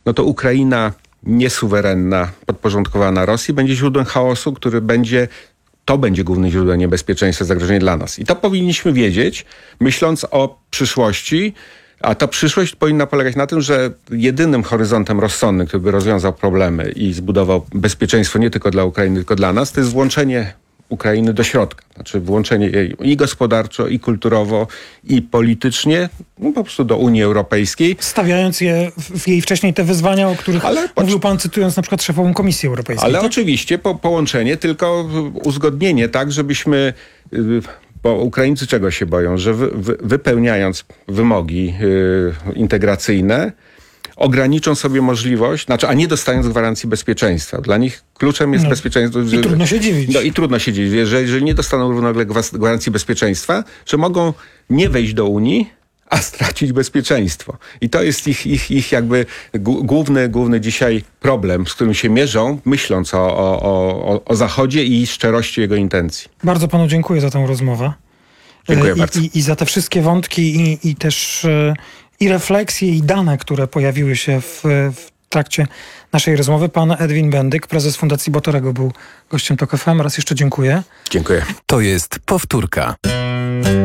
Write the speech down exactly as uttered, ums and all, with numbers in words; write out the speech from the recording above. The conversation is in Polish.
no to Ukraina niesuwerenna, podporządkowana Rosji będzie źródłem chaosu, który będzie, to będzie głównym źródłem niebezpieczeństwa, zagrożenia dla nas. I to powinniśmy wiedzieć, myśląc o przyszłości, a ta przyszłość powinna polegać na tym, że jedynym horyzontem rozsądnym, który by rozwiązał problemy i zbudował bezpieczeństwo nie tylko dla Ukrainy, tylko dla nas, to jest włączenie Ukrainy do środka. Znaczy włączenie jej i gospodarczo, i kulturowo, i politycznie, no po prostu do Unii Europejskiej. Stawiając je w, w jej wcześniej te wyzwania, o których Ale mówił pan, cytując na przykład szefową Komisji Europejskiej. Ale tak? oczywiście po, połączenie, tylko uzgodnienie tak, żebyśmy... Yy, Bo Ukraińcy czego się boją? Że wy, wy, wypełniając wymogi yy, integracyjne, ograniczą sobie możliwość, znaczy, a nie dostając gwarancji bezpieczeństwa. Dla nich kluczem jest no. bezpieczeństwo. I trudno się dziwić. No i trudno się dziwić, że jeżeli nie dostaną równolegle gwarancji bezpieczeństwa, że mogą nie wejść do Unii, a stracić bezpieczeństwo. I to jest ich, ich, ich jakby główny, główny dzisiaj problem, z którym się mierzą, myśląc o, o, o, o Zachodzie i szczerości jego intencji. Bardzo panu dziękuję za tę rozmowę. Dziękuję I, bardzo. I, I za te wszystkie wątki i, i też i refleksje, i dane, które pojawiły się w, w trakcie naszej rozmowy. Pan Edwin Bendyk, prezes Fundacji Botorego, był gościem Tok F M. Raz jeszcze dziękuję. Dziękuję. To jest powtórka.